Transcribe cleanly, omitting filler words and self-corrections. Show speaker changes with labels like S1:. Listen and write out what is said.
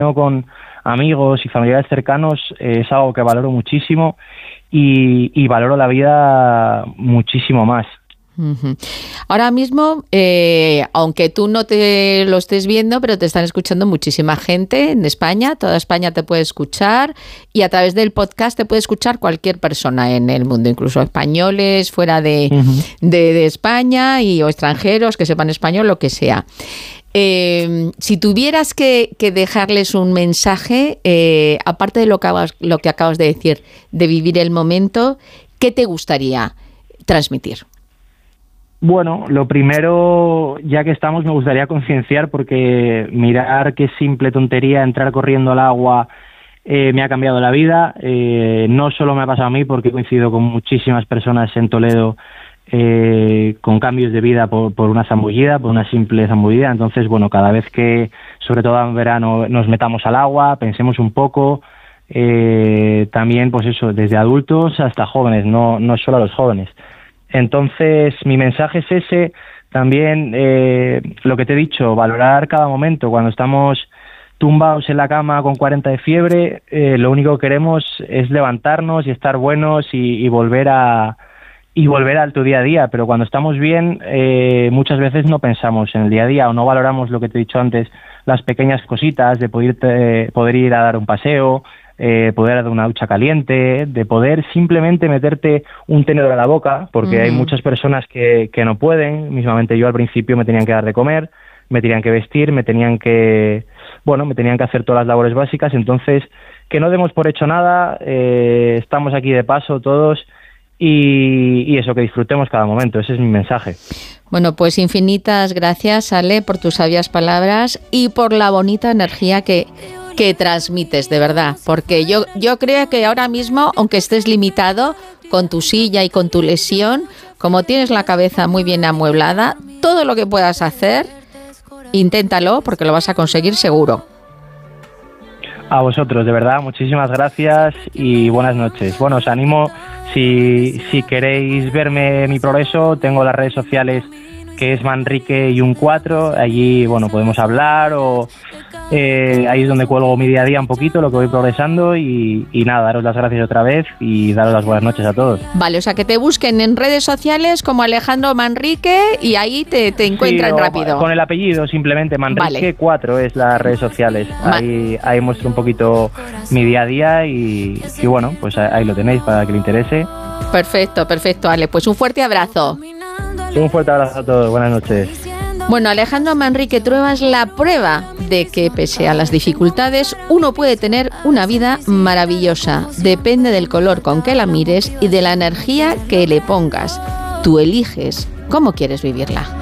S1: con amigos y familiares cercanos es algo que valoro muchísimo y valoro la vida muchísimo más.
S2: Uh-huh. Ahora mismo, aunque tú no te lo estés viendo, pero te están escuchando muchísima gente en España, toda España te puede escuchar y a través del podcast te puede escuchar cualquier persona en el mundo, incluso españoles fuera de España o extranjeros que sepan español, lo que sea. Si tuvieras que dejarles un mensaje, aparte de lo que acabas de decir, de vivir el momento, ¿qué te gustaría transmitir?
S1: Bueno, lo primero, ya que estamos, me gustaría concienciar, porque mirar qué simple tontería entrar corriendo al agua me ha cambiado la vida. No solo me ha pasado a mí, porque he coincidido con muchísimas personas en Toledo con cambios de vida por una zambullida, por una simple zambullida. Entonces, bueno, cada vez que, sobre todo en verano, nos metamos al agua, pensemos un poco. También, pues eso, desde adultos hasta jóvenes, no solo a los jóvenes. Entonces, mi mensaje es ese. También, lo que te he dicho, valorar cada momento. Cuando estamos tumbados en la cama con 40 de fiebre, lo único que queremos es levantarnos y estar buenos y volver al tu día a día. Pero cuando estamos bien, muchas veces no pensamos en el día a día o no valoramos lo que te he dicho antes, las pequeñas cositas de poder ir a dar un paseo, poder dar una ducha caliente, de poder simplemente meterte un tenedor a la boca, porque hay muchas personas que no pueden. Mismamente yo al principio me tenían que dar de comer, me tenían que vestir, me tenían que hacer todas las labores básicas. Entonces, que no demos por hecho nada, estamos aquí de paso todos y eso, que disfrutemos cada momento. Ese es mi mensaje.
S2: Bueno, pues infinitas gracias, Ale, por tus sabias palabras y por la bonita energía que transmites, de verdad, porque yo creo que ahora mismo, aunque estés limitado con tu silla y con tu lesión, como tienes la cabeza muy bien amueblada, todo lo que puedas hacer, inténtalo, porque lo vas a conseguir seguro.
S1: A vosotros, de verdad, muchísimas gracias y buenas noches. Bueno, os animo, si queréis verme mi progreso, tengo las redes sociales, que es Manrique-4, allí, bueno, podemos hablar ahí es donde cuelgo mi día a día un poquito, lo que voy progresando y nada, daros las gracias otra vez y daros las buenas noches a todos.
S2: Vale, o sea, que te busquen en redes sociales como Alejandro Manrique y ahí te encuentran rápido.
S1: Con el apellido simplemente, Manrique4 es las redes sociales. Ahí muestro un poquito mi día a día y bueno, pues ahí lo tenéis para que le interese.
S2: Perfecto, Ale, pues un fuerte abrazo.
S1: Un fuerte abrazo a todos, buenas noches.
S2: Bueno, Alejandro Manrique Trueba es la prueba de que, pese a las dificultades, uno puede tener una vida maravillosa. Depende del color con que la mires y de la energía que le pongas. Tú eliges cómo quieres vivirla.